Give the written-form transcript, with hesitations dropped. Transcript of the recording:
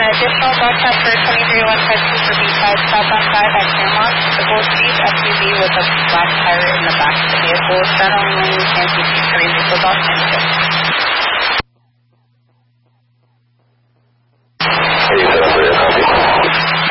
additional broadcast for 23152 for B-side southbound 5 at Claremont. The Gold Street SUV with a black pirate in the back of the vehicle. Straddling lanes and CC carrying vehicle dogs and